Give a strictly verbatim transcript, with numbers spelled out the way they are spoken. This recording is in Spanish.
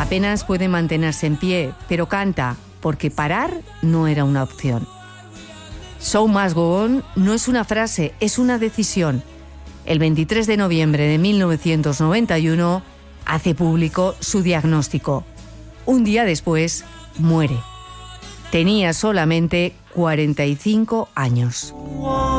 Apenas puede mantenerse en pie, pero canta, porque parar no era una opción. Show must go on no es una frase, es una decisión. El veintitrés de noviembre de mil novecientos noventa y uno hace público su diagnóstico. Un día después, muere. Tenía solamente cuarenta y cinco años.